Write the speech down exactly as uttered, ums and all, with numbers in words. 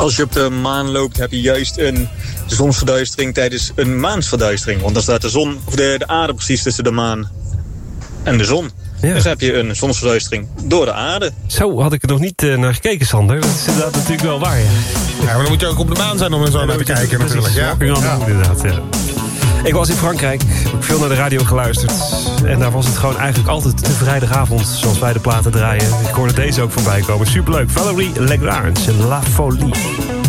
Als je op de maan loopt, heb je juist een zonsverduistering tijdens een maansverduistering. Want dan staat de zon, of de, de aarde precies tussen de maan en de zon. Ja. Dus heb je een zonsverduistering door de aarde. Zo had ik er nog niet uh, naar gekeken, Sander. Dat is inderdaad natuurlijk wel waar, ja. Ja, maar dan moet je ook op de maan zijn om er zo ja, naar te kijken natuurlijk. Ja, ja. ja. inderdaad, ja. Ik was in Frankrijk, heb ik veel naar de radio geluisterd. En daar was het gewoon eigenlijk altijd de vrijdagavond, zoals wij de platen draaien. Ik hoorde deze ook voorbij komen. Superleuk. Valérie Legrange en La Folie.